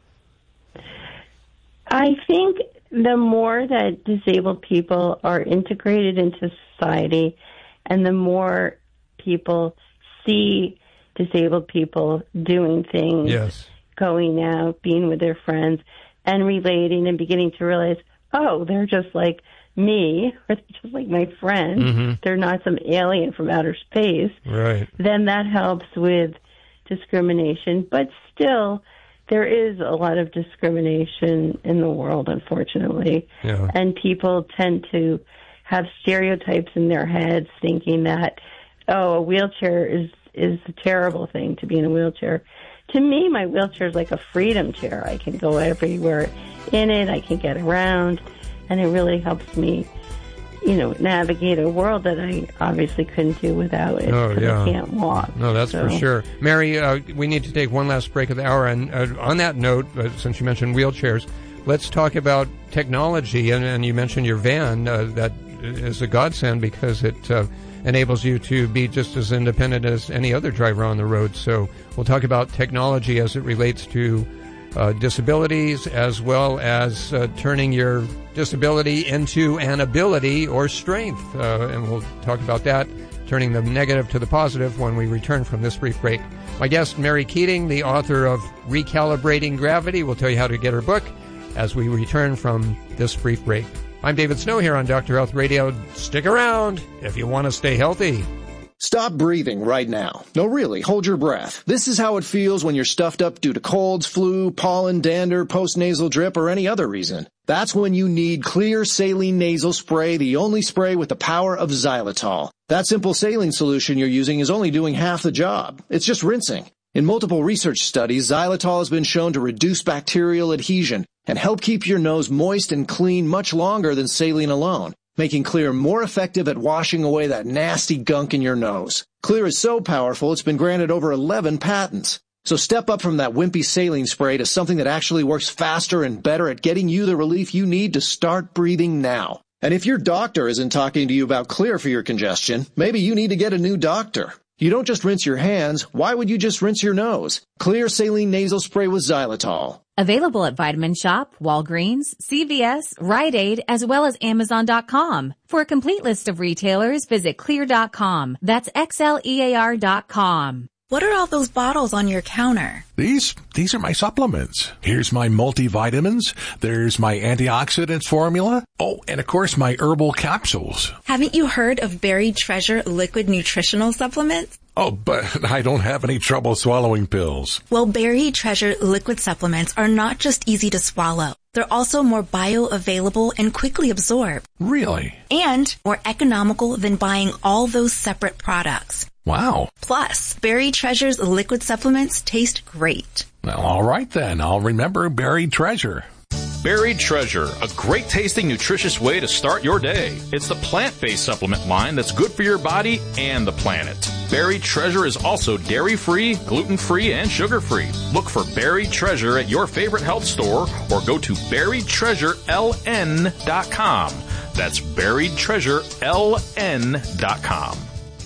I think the more that disabled people are integrated into society and the more people see disabled people doing things, Yes. going out, being with their friends, and relating and beginning to realize, oh, they're just like me, or they're just like my friend. Mm-hmm. They're not some alien from outer space. Right. Then that helps with discrimination. But still, there is a lot of discrimination in the world, unfortunately. Yeah. And people tend to have stereotypes in their heads, thinking that, oh, a wheelchair is, is a terrible thing to be in a wheelchair. To me, my wheelchair is like a freedom chair. I can go everywhere in it. I can get around. And it really helps me, you know, navigate a world that I obviously couldn't do without it. Oh, 'cause yeah. I can't walk. No, that's So- for sure. Mary, uh, we need to take one last break of the hour. And uh, on that note, uh, since you mentioned wheelchairs, let's talk about technology. And, and you mentioned your van. Uh, that is a godsend, because it uh, enables you to be just as independent as any other driver on the road. So we'll talk about technology as it relates to uh, disabilities, as well as uh, turning your disability into an ability or strength. Uh, and we'll talk about that, turning the negative to the positive, when we return from this brief break. My guest, Mary Keating, the author of Recalibrating Gravity, will tell you how to get her book as we return from this brief break. I'm David Snow here on Doctor Health Radio. Stick around if you want to stay healthy. Stop breathing right now. No, really, hold your breath. This is how it feels when you're stuffed up due to colds, flu, pollen, dander, postnasal drip, or any other reason. That's when you need Clear Saline Nasal Spray, the only spray with the power of xylitol. That simple saline solution you're using is only doing half the job. It's just rinsing. In multiple research studies, xylitol has been shown to reduce bacterial adhesion and help keep your nose moist and clean much longer than saline alone, making Clear more effective at washing away that nasty gunk in your nose. Clear is so powerful, it's been granted over eleven patents. So step up from that wimpy saline spray to something that actually works faster and better at getting you the relief you need to start breathing now. And if your doctor isn't talking to you about Clear for your congestion, maybe you need to get a new doctor. You don't just rinse your hands. Why would you just rinse your nose? Clear Saline Nasal Spray with xylitol. Available at Vitamin Shop, Walgreens, C V S, Rite Aid, as well as Amazon dot com. For a complete list of retailers, visit clear dot com. That's X L E A R dot com. What are all those bottles on your counter? These, these are my supplements. Here's my multivitamins. There's my antioxidants formula. Oh, and of course my herbal capsules. Haven't you heard of Buried Treasure liquid nutritional supplements? Oh, but I don't have any trouble swallowing pills. Well, Buried Treasure liquid supplements are not just easy to swallow. They're also more bioavailable and quickly absorbed. Really? And more economical than buying all those separate products. Wow. Plus, Buried Treasure's liquid supplements taste great. Well, all right then. I'll remember Buried Treasure. Buried Treasure, a great tasting, nutritious way to start your day. It's the plant-based supplement line that's good for your body and the planet. Buried Treasure is also dairy-free, gluten-free, and sugar-free. Look for Buried Treasure at your favorite health store or go to buried treasure L N dot com. That's buried treasure L N dot com.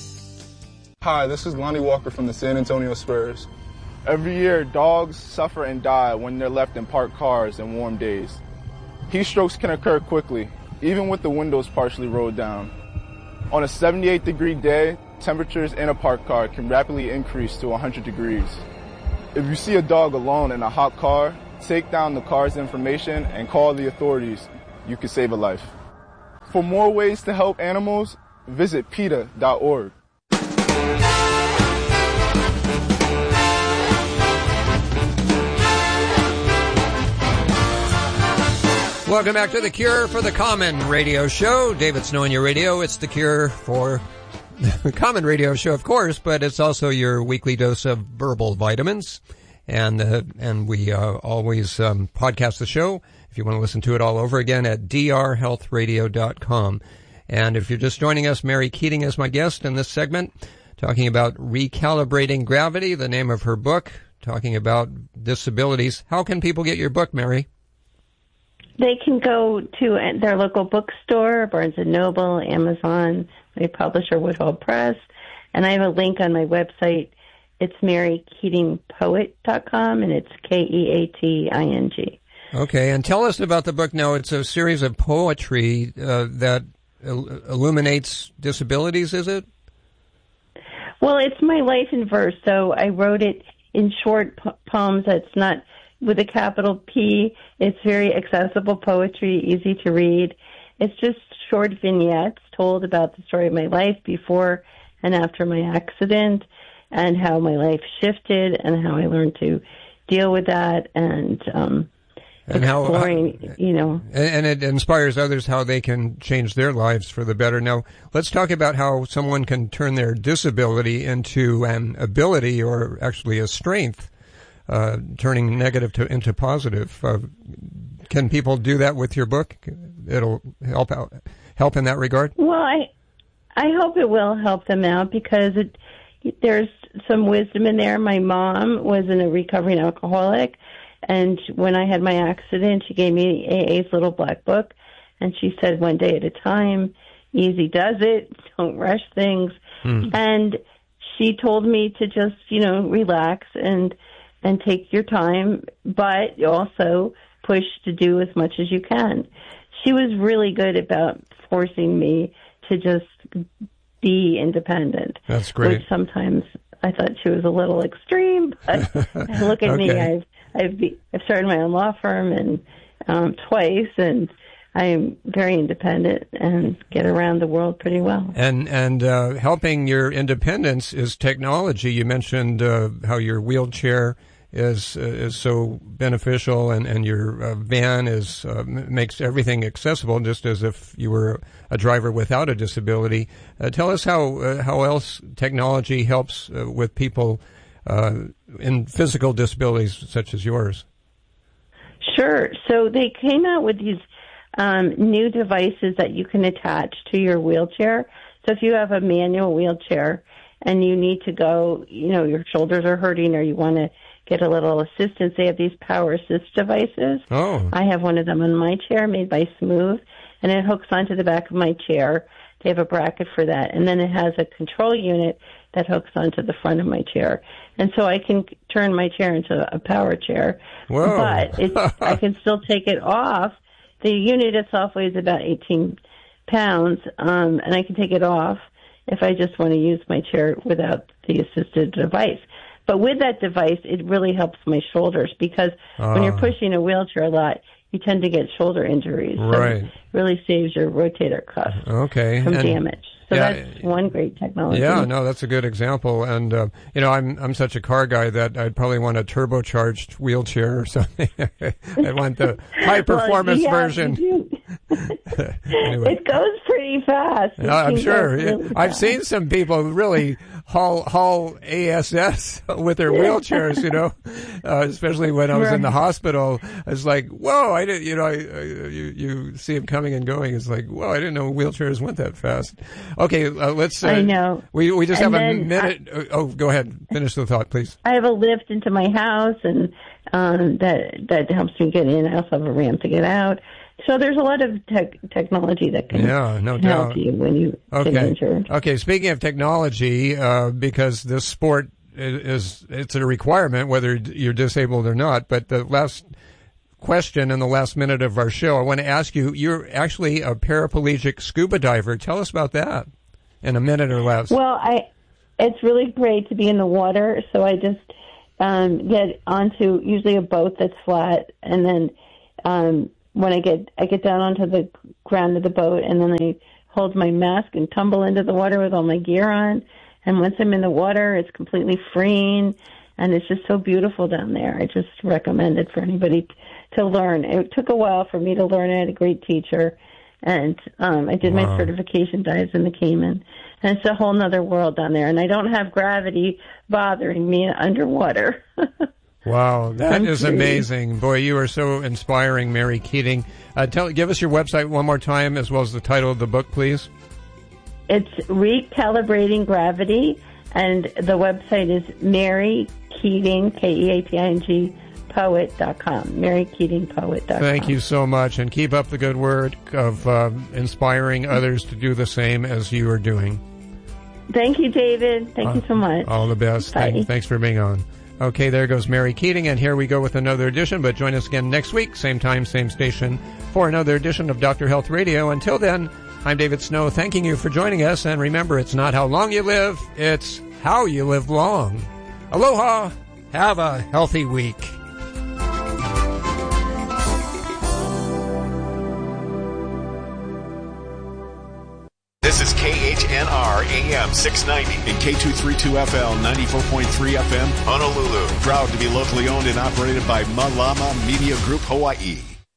Hi, this is Lonnie Walker from the San Antonio Spurs. Every year, dogs suffer and die when they're left in parked cars in warm days. Heat strokes can occur quickly, even with the windows partially rolled down. On a seventy-eight degree day, temperatures in a parked car can rapidly increase to one hundred degrees. If you see a dog alone in a hot car, take down the car's information and call the authorities. You could save a life. For more ways to help animals, visit PETA dot org. Welcome back to The Cure for the Common Radio Show. David Snow on your radio. It's The Cure for the Common Radio Show, of course, but it's also your weekly dose of verbal vitamins. And uh, and we uh, always um, podcast the show if you want to listen to it all over again at d r health radio dot com. And if you're just joining us, Mary Keating is my guest in this segment, talking about Recalibrating Gravity, the name of her book, talking about disabilities. How can people get your book, Mary? They can go to their local bookstore, Barnes and Noble, Amazon, my publisher, Woodhull Press, and I have a link on my website. It's mary keating poet dot com, and it's K E A T I N G. Okay, and tell us about the book now. It's a series of poetry uh, that il- illuminates disabilities, is it? Well, it's my life in verse, so I wrote it in short po- poems. That's not with a capital P. It's very accessible poetry, easy to read. It's just short vignettes told about the story of my life before and after my accident, and how my life shifted and how I learned to deal with that, and um, and exploring, how, you know. And, and it inspires others how they can change their lives for the better. Now, let's talk about how someone can turn their disability into an ability, or actually a strength. Uh, turning negative to into positive. Uh, can people do that with your book? It'll help out, help in that regard. Well, I, I hope it will help them out, because it, there's some wisdom in there. My mom was in a recovering alcoholic, and when I had my accident, she gave me A A's little black book, and she said, one day at a time, easy does it, don't rush things. Hmm. And she told me to just, you know, relax and and take your time, but also push to do as much as you can. She was really good about forcing me to just be independent. That's great. Which sometimes I thought she was a little extreme, but look at okay. me. I've, I've, be, I've started my own law firm and um, twice, and I'm very independent and get around the world pretty well. And and uh, helping your independence is technology. You mentioned uh, how your wheelchair is uh, is so beneficial, and and your uh, van is uh, makes everything accessible, just as if you were a driver without a disability. Uh, tell us how uh, how else technology helps uh, with people uh, in physical disabilities such as yours. Sure. So they came out with these um, new devices that you can attach to your wheelchair. So if you have a manual wheelchair and you need to go, you know, your shoulders are hurting, or you want to get a little assistance, they have these power assist devices. Oh. I have one of them on my chair made by Smooth, and it hooks onto the back of my chair. They have a bracket for that. And then it has a control unit that hooks onto the front of my chair. And so I can turn my chair into a power chair. Whoa. But it's, I can still take it off. The unit itself weighs about eighteen pounds, um, and I can take it off if I just want to use my chair without the assisted device. But with that device, it really helps my shoulders, because uh. when you're pushing a wheelchair a lot, you tend to get shoulder injuries. Right. So it really saves your rotator cuff okay. from and, damage. So yeah, that's one great technology. Yeah, no, that's a good example. And, uh, you know, I'm I'm such a car guy that I'd probably want a turbocharged wheelchair or something. I want the high-performance well, yeah, version. Anyway. It goes pretty fast. No, I'm sure. Really I've seen some people really haul haul A S S with their wheelchairs, you know, uh, especially when I was right. in the hospital. I was like, whoa, I didn't, you know, I, I, you, you see them coming and going. It's like, whoa, I didn't know wheelchairs went that fast. Okay, uh, let's. Uh, I know. We we just and have a minute. I, oh, go ahead. Finish the thought, please. I have a lift into my house, and um, that that helps me get in. I also have a ramp to get out. So there's a lot of tech technology that can, yeah, no can doubt. help you when you okay. get injured. Okay, speaking of technology, uh, because this sport is, is it's a requirement whether you're disabled or not. But the last question in the last minute of our show. I want to ask you, you're actually a paraplegic scuba diver. Tell us about that in a minute or less. Well, I, it's really great to be in the water, so I just um, get onto usually a boat that's flat, and then um, when I get I get down onto the ground of the boat, and then I hold my mask and tumble into the water with all my gear on. And once I'm in the water, it's completely freeing, and it's just so beautiful down there. I just recommend it for anybody to learn. It took a while for me to learn. I had a great teacher, and um, I did Wow. my certification dives in the Cayman. And it's a whole nother world down there, and I don't have gravity bothering me underwater. Wow, that I'm is free. amazing. Boy, you are so inspiring, Mary Keating. Uh, tell, give us your website one more time, as well as the title of the book, please. It's Recalibrating Gravity, and the website is Mary Keating, K E A T I N G, poet dot com, mary keating poet dot com. Thank you so much, and keep up the good work of uh, inspiring others to do the same as you are doing. Thank you, David. Thank Uh, you so much. All the best. Bye. Thank, thanks for being on. Okay, there goes Mary Keating, and here we go with another edition, but join us again next week, same time, same station, for another edition of Doctor Health Radio. Until then, I'm David Snow, thanking you for joining us, and remember, it's not how long you live, it's how you live long. Aloha! Have a healthy week. This is K H N R A M six ninety and K two thirty-two F L ninety-four point three F M, Honolulu. Proud to be locally owned and operated by Malama Media Group Hawaii.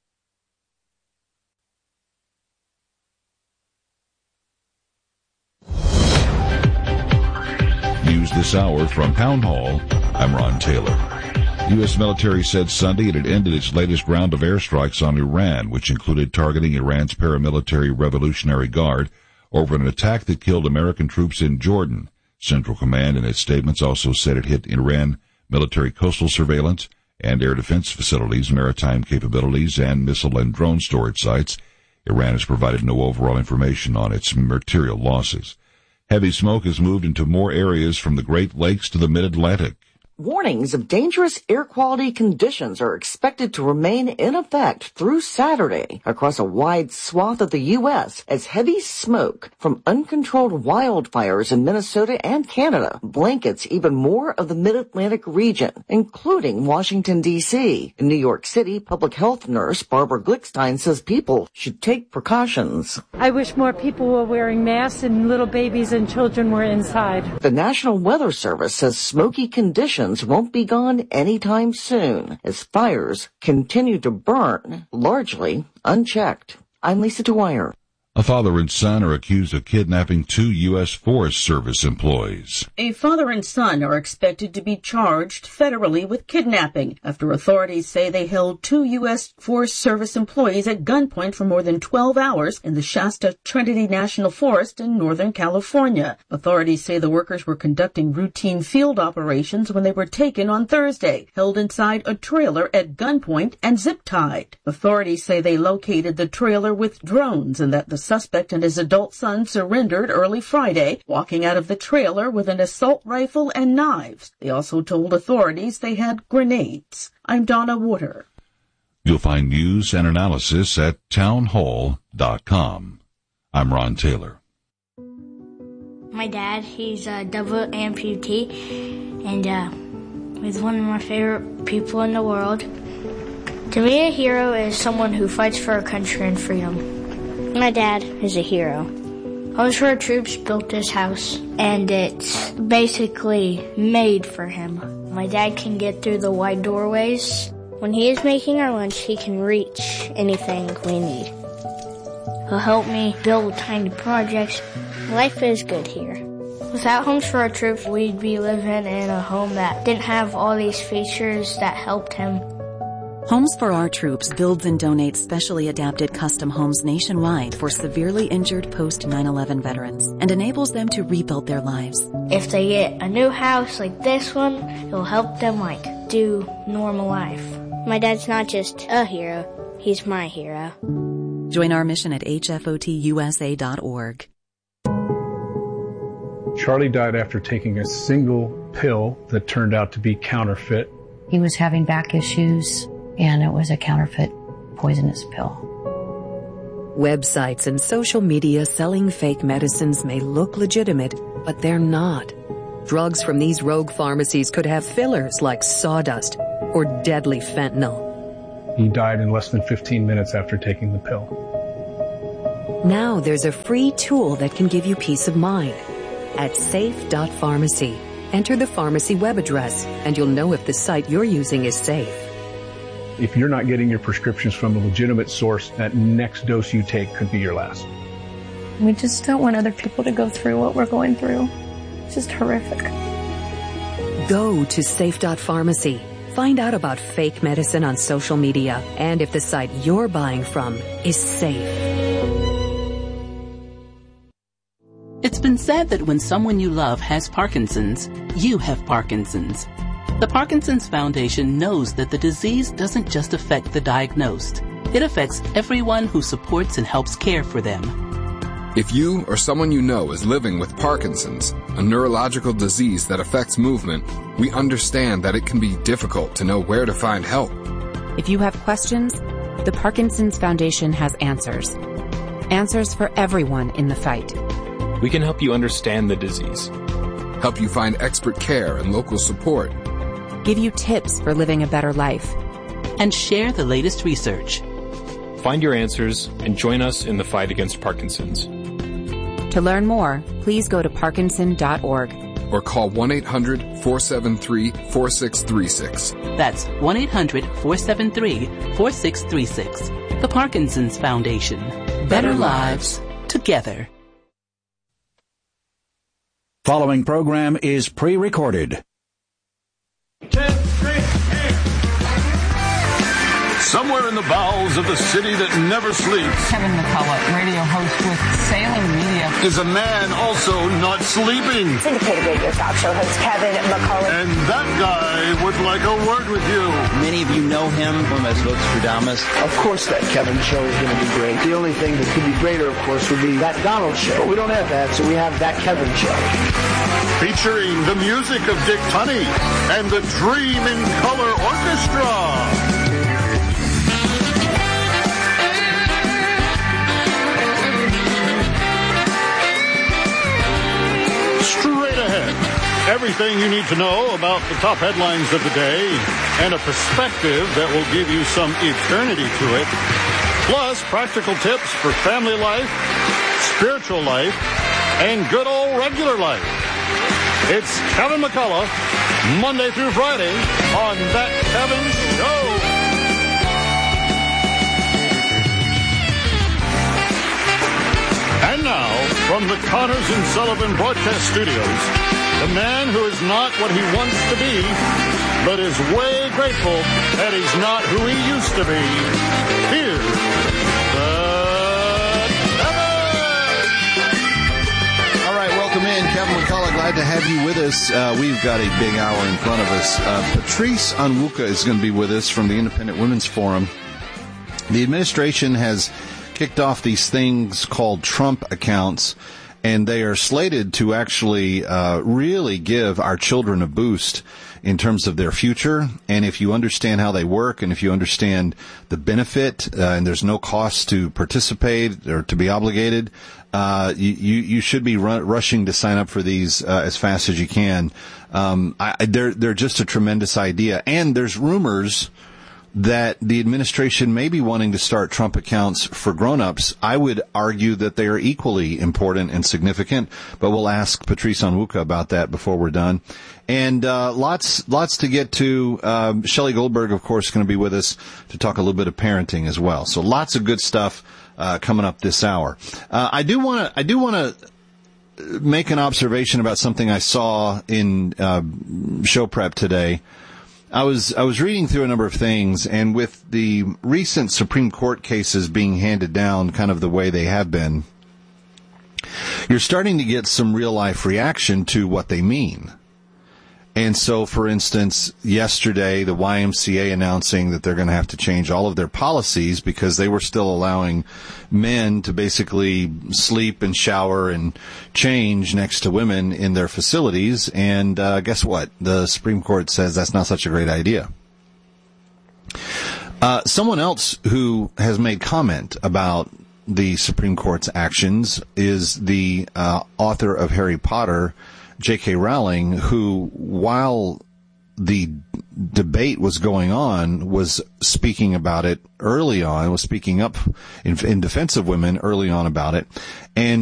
News this hour from Town Hall. I'm Ron Taylor. U S military said Sunday it had ended its latest round of airstrikes on Iran, which included targeting Iran's paramilitary Revolutionary Guard over an attack that killed American troops in Jordan. Central Command in its statements also said it hit Iran military coastal surveillance and air defense facilities, maritime capabilities, and missile and drone storage sites. Iran has provided no overall information on its material losses. Heavy smoke has moved into more areas from the Great Lakes to the Mid-Atlantic. Warnings of dangerous air quality conditions are expected to remain in effect through Saturday across a wide swath of the U S as heavy smoke from uncontrolled wildfires in Minnesota and Canada blankets even more of the Mid-Atlantic region, including Washington, D C. In New York City, public health nurse Barbara Glickstein says people should take precautions. I wish more people were wearing masks and little babies and children were inside. The National Weather Service says smoky conditions won't be gone anytime soon as fires continue to burn, largely unchecked. I'm Lisa Dwyer. A father and son are accused of kidnapping two U S Forest Service employees. A father and son are expected to be charged federally with kidnapping after authorities say they held two U S Forest Service employees at gunpoint for more than twelve hours in the Shasta Trinity National Forest in Northern California. Authorities say the workers were conducting routine field operations when they were taken on Thursday, held inside a trailer at gunpoint and zip-tied. Authorities say they located the trailer with drones and that the suspect and his adult son surrendered early Friday, walking out of the trailer with an assault rifle and knives. They also told authorities they had grenades. I'm Donna Water. You'll find news and analysis at town hall dot com. I'm Ron Taylor. My dad, he's a double amputee, and uh, he's one of my favorite people in the world. To me, a hero is someone who fights for our country and freedom. My dad is a hero. Homes for Our Troops built this house, and it's basically made for him. My dad can get through the wide doorways. When he is making our lunch, he can reach anything we need. He'll help me build tiny projects. Life is good here. Without Homes for Our Troops, we'd be living in a home that didn't have all these features that helped him. Homes for Our Troops builds and donates specially adapted custom homes nationwide for severely injured post nine eleven veterans and enables them to rebuild their lives. If they get a new house like this one, it'll help them like do normal life. My dad's not just a hero, he's my hero. Join our mission at H F O T U S A dot org. Charlie died after taking a single pill that turned out to be counterfeit. He was having back issues. and it was a counterfeit poisonous pill. Websites and social media selling fake medicines may look legitimate, but they're not. Drugs from these rogue pharmacies could have fillers like sawdust or deadly fentanyl. He died in less than fifteen minutes after taking the pill. Now there's a free tool that can give you peace of mind. At safe dot pharmacy, enter the pharmacy web address, and you'll know if the site you're using is safe. If you're not getting your prescriptions from a legitimate source, that next dose you take could be your last. We just don't want other people to go through what we're going through. It's just horrific. Go to safe dot pharmacy. Find out about fake medicine on social media and if the site you're buying from is safe. It's been said that when someone you love has Parkinson's, you have Parkinson's. The Parkinson's Foundation knows that the disease doesn't just affect the diagnosed. It affects everyone who supports and helps care for them. If you or someone you know is living with Parkinson's, a neurological disease that affects movement, we understand that it can be difficult to know where to find help. If you have questions, the Parkinson's Foundation has answers. Answers for everyone in the fight. We can help you understand the disease, help you find expert care and local support, give you tips for living a better life, and share the latest research. Find your answers and join us in the fight against Parkinson's. To learn more, please go to parkinson dot org. Or call one eight hundred four seven three four six three six. That's one eight hundred four seven three four six three six. The Parkinson's Foundation. Better, Better lives together. Following program is pre-recorded. Somewhere in the bowels of the city that never sleeps, Kevin McCullough, radio host with Salem Media, is a man also not sleeping. Syndicated radio talk show host Kevin McCullough. And that guy would like a word with you. Many of you know him from as Nostradamus. Of course that Kevin show is going to be great. The only thing that could be greater, of course, would be that Donald show. But we don't have that, so we have that Kevin show. Featuring the music of Dick Tunney and the Dream in Color Orchestra. Straight ahead, everything you need to know about the top headlines of the day and a perspective that will give you some eternity to it. Plus, practical tips for family life, spiritual life, and good old regular life. It's Kevin McCullough, Monday through Friday on That Kevin Show. And now, from the Connors and Sullivan Broadcast Studios, the man who is not what he wants to be, but is way grateful that he's not who he used to be. Here's the Kevin! All right, welcome in. Kevin McCullough, glad to have you with us. Uh, we've got a big hour in front of us. Uh, Patrice Onwuka is going to be with us from the Independent Women's Forum. The administration has kicked off these things called Trump accounts, and they are slated to actually uh, really give our children a boost in terms of their future. And if you understand how they work, and if you understand the benefit, uh, and there's no cost to participate or to be obligated, uh, you, you should be run, rushing to sign up for these uh, as fast as you can. Um, I, they're they're just a tremendous idea, and there's rumors that the administration may be wanting to start Trump accounts for grown-ups. I would argue that they are equally important and significant, but we'll ask Patrice Onwuka about that before we're done. And uh lots lots to get to. Um, Shelley Goldberg, of course, is going to be with us to talk a little bit of parenting as well. So lots of good stuff uh coming up this hour. Uh I do want to I do want to make an observation about something I saw in uh show prep today. I was I was reading through a number of things, and with the recent Supreme Court cases being handed down kind of the way they have been, you're starting to get some real-life reaction to what they mean. And so, for instance, yesterday, the Y M C A announcing that they're going to have to change all of their policies because they were still allowing men to basically sleep and shower and change next to women in their facilities. And uh, guess what? The Supreme Court says that's not such a great idea. Uh, someone else who has made comment about the Supreme Court's actions is the uh, author of Harry Potter, J K. Rowling, who, while the debate was going on, was speaking about it early on, was speaking up in, in defense of women early on about it. And